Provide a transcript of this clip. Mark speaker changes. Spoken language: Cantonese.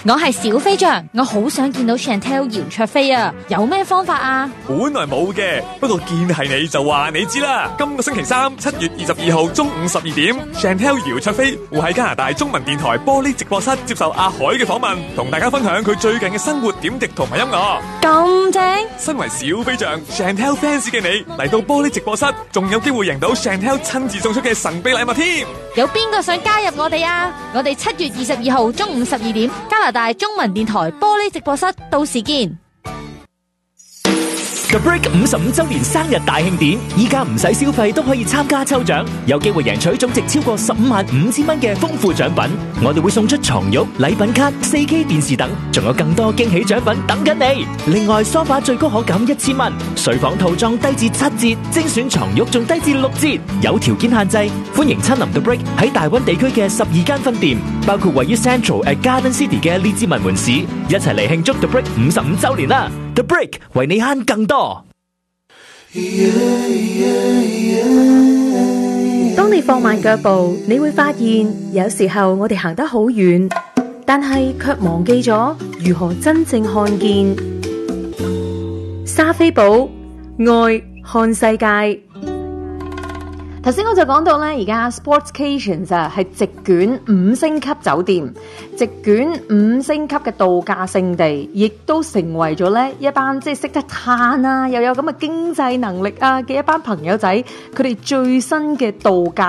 Speaker 1: 我係小飛象，我好想見到 Chantel 姚焯菲啊，有咩方法啊？
Speaker 2: 本來冇嘅，不過見係你就話你知啦。今個星期三7月22號中午12點 Chantel 姚焯菲會喺加拿大中文電台玻璃直播室接受阿海嘅訪問，同大家分享佢最近嘅生活點滴同埋音樂。
Speaker 1: 咁正！
Speaker 2: 身為小飛象 Chantel fans 嘅你嚟到玻璃直播室，仲有機會贏到 Chantel 親自送出嘅神秘禮物添。
Speaker 1: 有邊個想加入我哋啊？我哋7月22號中午12點加拿大中文電台玻璃直播室，到時見。
Speaker 3: The Break 55周年生日大慶典，依家唔使消費都可以參加抽獎，有機會贏取總值超過155000蚊嘅豐富獎品。我哋會送出床褥、禮品卡、4K 電視等，仲有更多驚喜獎品等緊你。另外，梳化最高可減1000蚊，睡房套裝低至7折，精選床褥仲低至6折。有條件限制，歡迎親臨 The Break 喺大溫地區嘅12間分店，包括位於 Central at Garden City 嘅列治文門市，一齊嚟慶祝 The Break 55周年啦！ The Break 為你慳更多。
Speaker 4: 當你放慢腳步，你會發現有時候我哋行得好遠，但係卻忘記咗如何真正看見。莎菲寶愛看世界。頭先我就講到咧，而家 Sportscations 啊係席捲5星級酒店，席捲5星級嘅度假勝地，亦都成為咗咧一班即係識得嘆啊，又有咁嘅經濟能力啊嘅一班朋友仔，佢哋最新嘅度假